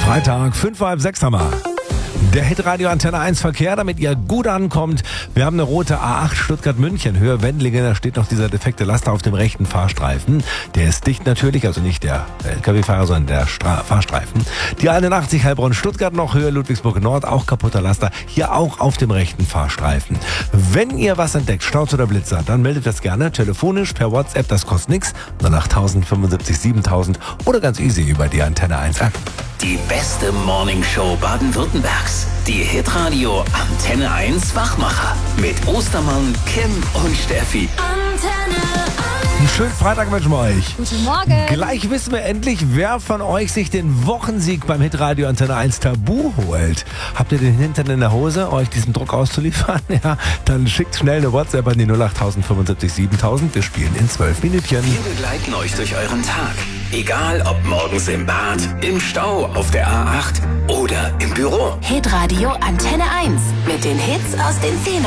Freitag, 5:30 haben wir. Der Hitradio Antenne 1 Verkehr, damit ihr gut ankommt. Wir haben eine rote A8 Stuttgart-München, Höhe Wendlingen. Da steht noch dieser defekte Laster auf dem rechten Fahrstreifen. Der ist dicht natürlich, also nicht der LKW-Fahrer, sondern der Fahrstreifen. Die 81 Heilbronn-Stuttgart noch, Höhe Ludwigsburg Nord, auch kaputter Laster. Hier auch auf dem rechten Fahrstreifen. Wenn ihr was entdeckt, Staus oder Blitzer, dann meldet das gerne telefonisch per WhatsApp, das kostet nichts. 08000 75 7000 oder ganz easy über die Antenne 1 App. Die beste Morningshow Baden-Württembergs. Die Hitradio Antenne 1 Wachmacher. Mit Ostermann, Kim und Steffi. Antenne 1. Einen schönen Freitag wünschen wir euch. Guten Morgen. Gleich wissen wir endlich, wer von euch sich den Wochensieg beim Hitradio Antenne 1 Tabu holt. Habt ihr den Hintern in der Hose, euch diesen Druck auszuliefern? Ja, dann schickt schnell eine WhatsApp an die 08000 75 7000. Wir spielen in 12 Minütchen. Wir begleiten euch durch euren Tag. Egal ob morgens im Bad, im Stau, auf der A8 oder im Büro. Hitradio Antenne 1 mit den Hits aus den 10er